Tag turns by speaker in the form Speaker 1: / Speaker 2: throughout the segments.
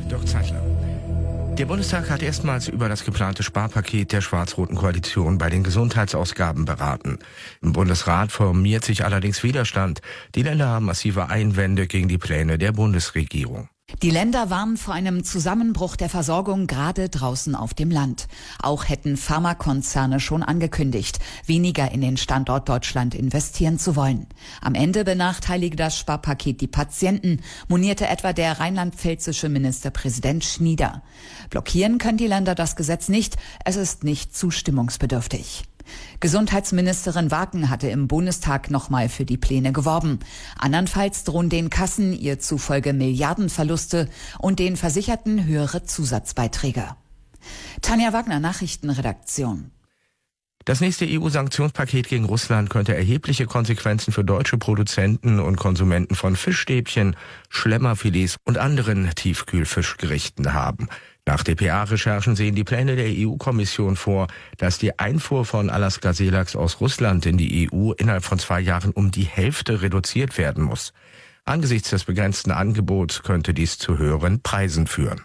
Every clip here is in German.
Speaker 1: Dirk Zeitler. Der Bundestag hat erstmals über das geplante Sparpaket der schwarz-roten Koalition bei den Gesundheitsausgaben beraten. Im Bundesrat formiert sich allerdings Widerstand. Die Länder haben massive Einwände gegen die Pläne der Bundesregierung.
Speaker 2: Die Länder warnen vor einem Zusammenbruch der Versorgung gerade draußen auf dem Land. Auch hätten Pharmakonzerne schon angekündigt, weniger in den Standort Deutschland investieren zu wollen. Am Ende benachteilige das Sparpaket die Patienten, monierte etwa der rheinland-pfälzische Ministerpräsident Schnieder. Blockieren können die Länder das Gesetz nicht, es ist nicht zustimmungsbedürftig. Gesundheitsministerin Waken hatte im Bundestag nochmal für die Pläne geworben. Andernfalls drohen den Kassen ihr zufolge Milliardenverluste und den Versicherten höhere Zusatzbeiträge. Tanja Wagner, Nachrichtenredaktion.
Speaker 1: Das nächste EU-Sanktionspaket gegen Russland könnte erhebliche Konsequenzen für deutsche Produzenten und Konsumenten von Fischstäbchen, Schlemmerfilets und anderen Tiefkühlfischgerichten haben. Nach dpa-Recherchen sehen die Pläne der EU-Kommission vor, dass die Einfuhr von Alaska-Seelachs aus Russland in die EU innerhalb von 2 Jahren um die Hälfte reduziert werden muss. Angesichts des begrenzten Angebots könnte dies zu höheren Preisen führen.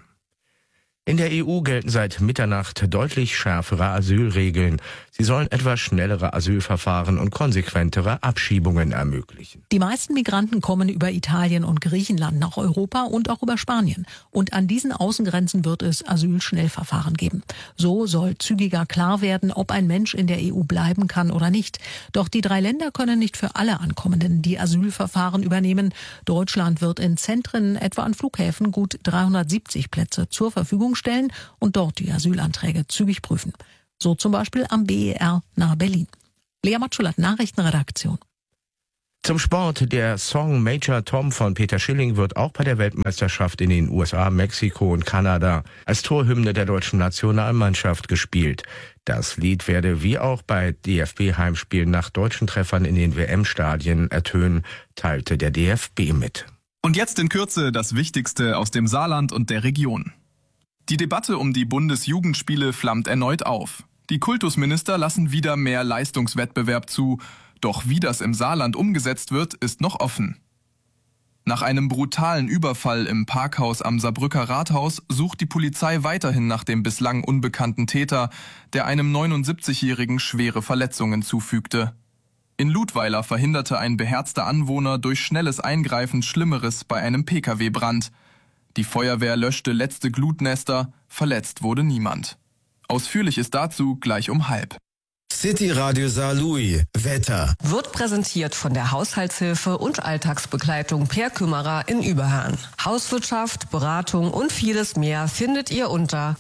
Speaker 1: In der EU gelten seit Mitternacht deutlich schärfere Asylregeln. Sie sollen etwas schnellere Asylverfahren und konsequentere Abschiebungen ermöglichen.
Speaker 3: Die meisten Migranten kommen über Italien und Griechenland nach Europa und auch über Spanien. Und an diesen Außengrenzen wird es Asylschnellverfahren geben. So soll zügiger klar werden, ob ein Mensch in der EU bleiben kann oder nicht. Doch die 3 Länder können nicht für alle Ankommenden die Asylverfahren übernehmen. Deutschland wird in Zentren, etwa an Flughäfen, gut 370 Plätze zur Verfügung stellen und dort die Asylanträge zügig prüfen. So zum Beispiel am BER nahe Berlin. Lea Matschulat, Nachrichtenredaktion.
Speaker 1: Zum Sport. Der Song Major Tom von Peter Schilling wird auch bei der Weltmeisterschaft in den USA, Mexiko und Kanada als Torhymne der deutschen Nationalmannschaft gespielt. Das Lied werde wie auch bei DFB-Heimspielen nach deutschen Treffern in den WM-Stadien ertönen, teilte der DFB mit.
Speaker 4: Und jetzt in Kürze das Wichtigste aus dem Saarland und der Region. Die Debatte um die Bundesjugendspiele flammt erneut auf. Die Kultusminister lassen wieder mehr Leistungswettbewerb zu. Doch wie das im Saarland umgesetzt wird, ist noch offen. Nach einem brutalen Überfall im Parkhaus am Saarbrücker Rathaus sucht die Polizei weiterhin nach dem bislang unbekannten Täter, der einem 79-Jährigen schwere Verletzungen zufügte. In Ludweiler verhinderte ein beherzter Anwohner durch schnelles Eingreifen Schlimmeres bei einem Pkw-Brand. Die Feuerwehr löschte letzte Glutnester, verletzt wurde niemand. Ausführliches dazu gleich um 12:30.
Speaker 5: City Radio Saarlouis, Wetter.
Speaker 6: Wird präsentiert von der Haushaltshilfe und Alltagsbegleitung Per Kümmerer in Überherrn. Hauswirtschaft, Beratung und vieles mehr findet ihr unter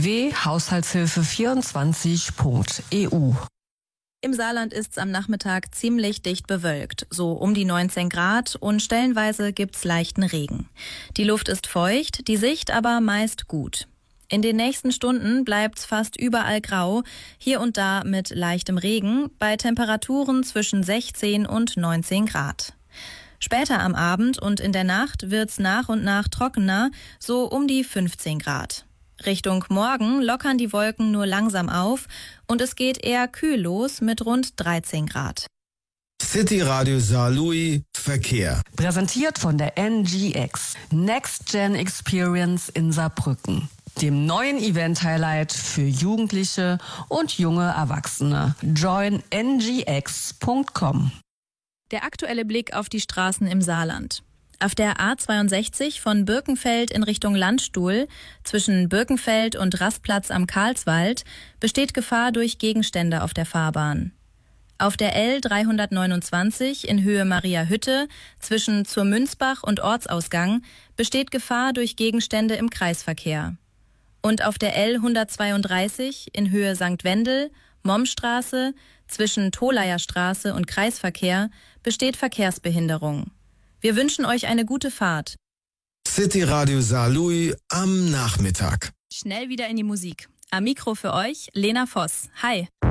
Speaker 6: www.haushaltshilfe24.eu.
Speaker 7: Im Saarland ist es am Nachmittag ziemlich dicht bewölkt, so um die 19 Grad und stellenweise gibt's leichten Regen. Die Luft ist feucht, die Sicht aber meist gut. In den nächsten Stunden bleibt's fast überall grau, hier und da mit leichtem Regen, bei Temperaturen zwischen 16 und 19 Grad. Später am Abend und in der Nacht wird's nach und nach trockener, so um die 15 Grad. Richtung Morgen lockern die Wolken nur langsam auf und es geht eher kühl los mit rund 13 Grad.
Speaker 5: City Radio Saarlouis, Verkehr.
Speaker 6: Präsentiert von der NGX, Next Gen Experience in Saarbrücken. Dem neuen Event-Highlight für Jugendliche und junge Erwachsene. Join ngx.com.
Speaker 7: Der aktuelle Blick auf die Straßen im Saarland. Auf der A62 von Birkenfeld in Richtung Landstuhl zwischen Birkenfeld und Rastplatz am Karlswald besteht Gefahr durch Gegenstände auf der Fahrbahn. Auf der L329 in Höhe Mariahütte zwischen zur Münzbach und Ortsausgang besteht Gefahr durch Gegenstände im Kreisverkehr. Und auf der L132 in Höhe St. Wendel, Mommstraße zwischen Tolayer und Kreisverkehr besteht Verkehrsbehinderung. Wir wünschen euch eine gute Fahrt.
Speaker 5: City Radio Saarlouis am Nachmittag.
Speaker 7: Schnell wieder in die Musik. Am Mikro für euch Lena Voss. Hi.